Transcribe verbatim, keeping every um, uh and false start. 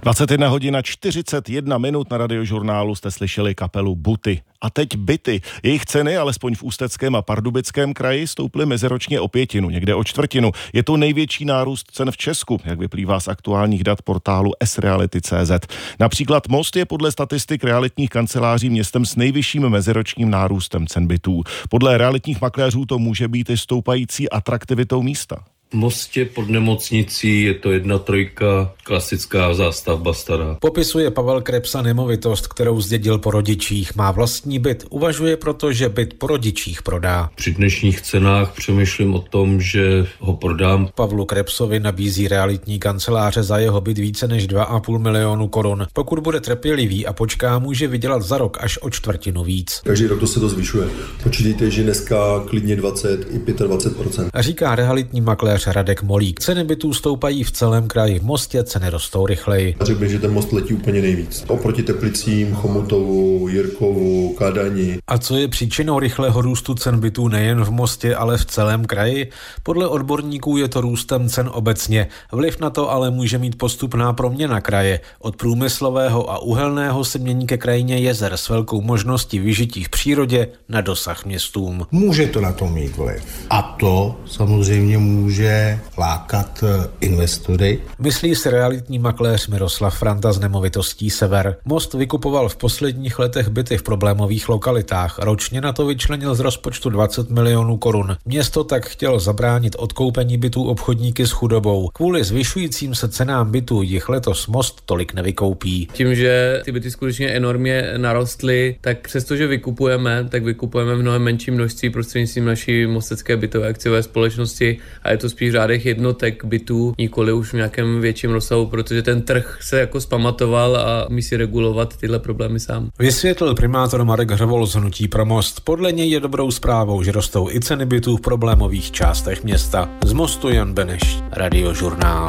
dvacet jedna hodina čtyřicet jedna minut na Radiožurnálu jste slyšeli kapelu Buty. A teď byty. Jejich ceny, alespoň v Ústeckém a Pardubickém kraji, stouply meziročně o pětinu, někde o čtvrtinu. Je to největší nárůst cen v Česku, jak vyplývá z aktuálních dat portálu s reality tečka cé zet. Například Most je podle statistik realitních kanceláří městem s nejvyšším meziročním nárůstem cen bytů. Podle realitních makléřů to může být i stoupající atraktivitou místa. V Mostě pod nemocnicí je to jedna trojka, klasická zástavba stará. Popisuje Pavel Krepsa nemovitost, kterou zdědil po rodičích. Má vlastní byt. Uvažuje proto, že byt po rodičích prodá. Při dnešních cenách přemýšlím o tom, že ho prodám. Pavlu Krepsovi nabízí realitní kanceláře za jeho byt více než dva a půl milionu korun. Pokud bude trpělivý a počká, může vydělat za rok až o čtvrtinu víc. Každý rok to se to zvyšuje. Počítejte, že dneska klidně dvacet i dvacet pět procent. Říká realitní makléř Radek Molík. Ceny bytů stoupají v celém kraji. V Mostě ceny rostou rychleji. Řekl bych, že ten Most letí úplně nejvíc. Oproti Teplicím, Chomutovu, Jirkovu, Kadani. A co je příčinou rychlého růstu cen bytů nejen v Mostě, ale v celém kraji? Podle odborníků je to růstem cen obecně. Vliv na to ale může mít postupná proměna kraje. Od průmyslového a uhelného se mění ke krajině jezer s velkou možností vyžití v přírodě na dosah městům. Může to na to mít vliv. A to samozřejmě může lákat investory. Myslí si realitní makléř Miroslav Franta z nemovitostí Sever. Most vykupoval v posledních letech byty v problémových lokalitách. Ročně na to vyčlenil z rozpočtu dvacet milionů korun. Město tak chtělo zabránit odkoupení bytů obchodníky s chudobou. Kvůli zvyšujícím se cenám bytů jich letos Most tolik nevykoupí. Tím, že ty byty skutečně enormně narostly, tak přestože vykupujeme, tak vykupujeme v mnohem menším množství prostřednictvím naší mostecké bytové akciové společnosti a je to spíš v řádech jednotek bytů, nikoli už v nějakém větším rozsahu, protože ten trh se jako zpamatoval a umí si regulovat tyhle problémy sám. Vysvětlil primátor Marek Hřevol z hnutí Pro Most. Podle něj je dobrou zprávou, že rostou i ceny bytů v problémových částech města. Z Mostu Jan Beneš, Radiožurnál.